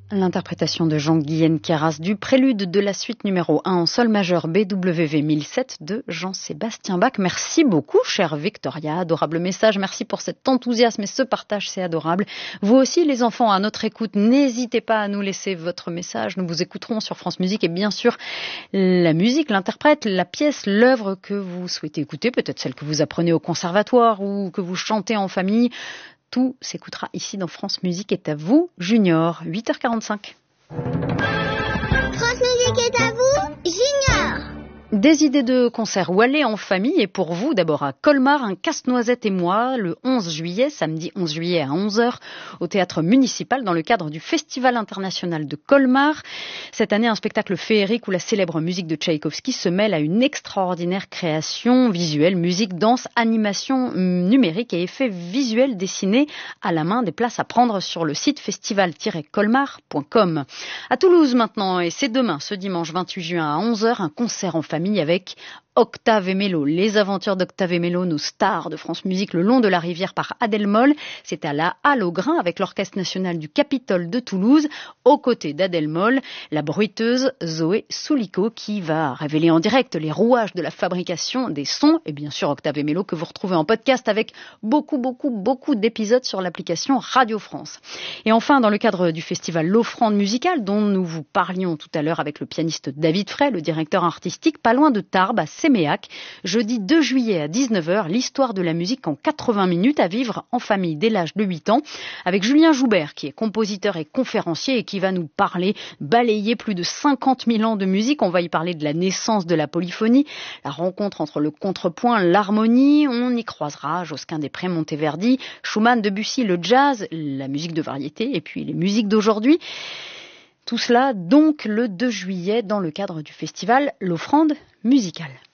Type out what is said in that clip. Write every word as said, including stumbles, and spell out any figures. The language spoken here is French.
L'interprétation de Jean-Guyen Queyras du prélude de la suite numéro un en sol majeur B W V mille sept de Jean-Sébastien Bach. Merci beaucoup, chère Victoria. Adorable message. Merci pour cet enthousiasme et ce partage, c'est adorable. Vous aussi, les enfants, à notre écoute, n'hésitez pas à nous laisser votre message. Nous vous écouterons sur France Musique et bien sûr, la musique, l'interprète, la pièce, l'œuvre que vous souhaitez écouter, peut-être celle que vous apprenez au conservatoire ou que vous chantez en famille. Tout s'écoutera ici dans France Musique est à vous, Junior, huit heures quarante-cinq. France Musique est à vous, Junior. Des idées de concert où aller en famille et pour vous, d'abord à Colmar, un Casse-Noisette et moi, le onze juillet, samedi onze juillet à onze heures, au théâtre municipal dans le cadre du Festival international de Colmar. Cette année, un spectacle féerique où la célèbre musique de Tchaïkovski se mêle à une extraordinaire création visuelle, musique, danse, animation numérique et effets visuels dessinés à la main. Des places à prendre sur le site festival tiret colmar point com. À Toulouse maintenant, et c'est demain, ce dimanche vingt-huit juin à onze heures, un concert en famille avec Octave et Mélo, les aventures d'Octave et Mélo, nos stars de France Musique le long de la rivière par Adèle Moll. C'est à la Halle au Grain avec l'Orchestre national du Capitole de Toulouse, aux côtés d'Adèle Moll, la bruiteuse Zoé Soulico qui va révéler en direct les rouages de la fabrication des sons. Et bien sûr Octave et Mélo que vous retrouvez en podcast avec beaucoup, beaucoup, beaucoup d'épisodes sur l'application Radio France. Et enfin, dans le cadre du festival L'Offrande musicale dont nous vous parlions tout à l'heure avec le pianiste David Frey, le directeur artistique, pas loin de Tarbes, à Séméac, jeudi deux juillet à dix-neuf heures, l'histoire de la musique en quatre-vingts minutes à vivre en famille dès l'âge de huit ans, avec Julien Joubert qui est compositeur et conférencier et qui va nous parler, balayer plus de cinquante mille ans de musique. On va y parler de la naissance de la polyphonie, la rencontre entre le contrepoint, l'harmonie. On y croisera Josquin-des-Prés, Monteverdi, Schumann, Debussy, le jazz, la musique de variété et puis les musiques d'aujourd'hui. Tout cela donc le deux juillet dans le cadre du festival L'Offrande musicale.